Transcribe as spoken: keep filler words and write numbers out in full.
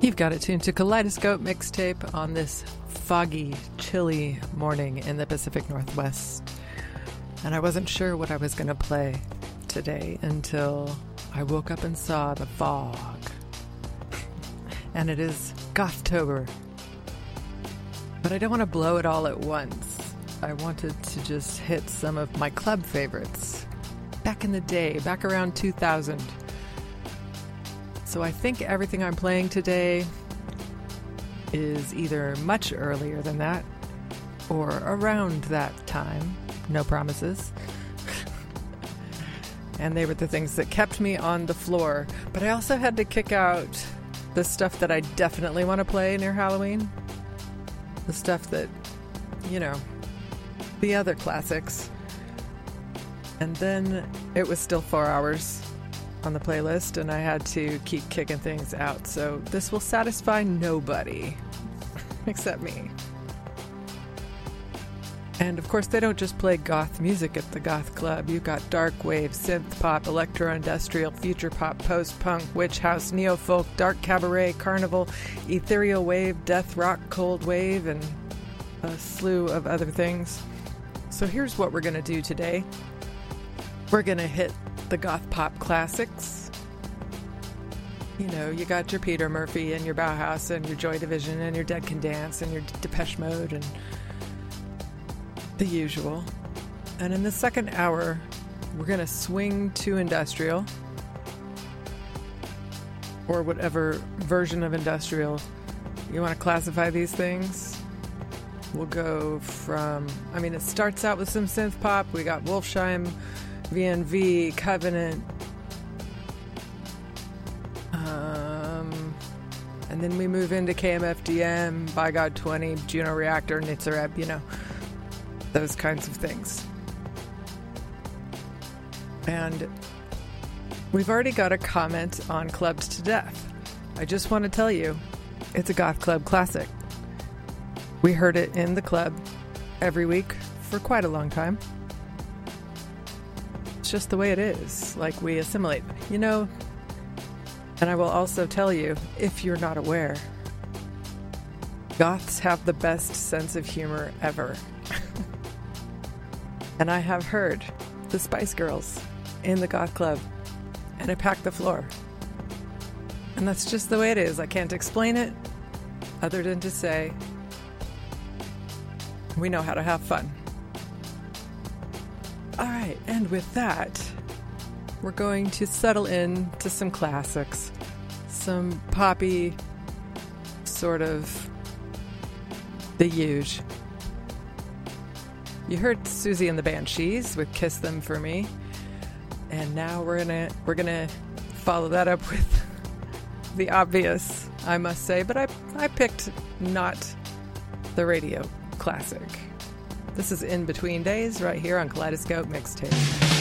You've got it tuned to Kaleidoscope Mixtape on this foggy, chilly morning in the Pacific Northwest. And I wasn't sure what I was going to play today until I woke up and saw the fog. And it is Gothtober. But I don't want to blow it all at once. I wanted to just hit some of my club favorites. Back in the day, back around two thousand. So I think everything I'm playing today is either much earlier than that or around that time. No promises. And they were the things that kept me on the floor. But I also had to kick out the stuff that I definitely want to play near Halloween. The stuff that, you know, the other classics. And then it was still four hours on the playlist, and I had to keep kicking things out. So this will satisfy nobody except me. And of course, they don't just play goth music at the goth club. You've got dark wave, synth pop, electro-industrial, future pop, post-punk, witch house, neo-folk, dark cabaret, carnival, ethereal wave, death rock, cold wave, and a slew of other things. So here's what we're going to do today. We're going to hit the goth pop classics. You know, you got your Peter Murphy and your Bauhaus and your Joy Division and your Dead Can Dance and your Depeche Mode and the usual. And in the second hour, we're going to swing to industrial, or whatever version of industrial you want to classify these things. We'll go from, I mean, it starts out with some synth pop. We got Wolfsheim, V N V, Covenant, um, and then we move into K M F D M, By God twenty, Juno Reactor, Nitzareb, you know, those kinds of things. And we've already got a comment on Clubs to Death. I just want to tell you, it's a goth club classic. We heard it in the club every week for quite a long time. It's just the way it is. Like, we assimilate, you know. And I will also tell you, if you're not aware, goths have the best sense of humor ever. And I have heard the Spice Girls in the goth club, and it packed the floor. And that's just the way it is. I can't explain it other than to say we know how to have fun. All right, and with that, we're going to settle in to some classics, some poppy, sort of the huge. You heard Susie and the Banshees with "Kiss Them for Me," and now we're gonna we're gonna follow that up with the obvious, I must say, but I I picked not the radio classic. This is In Between Days right here on Kaleidoscope Mixtape.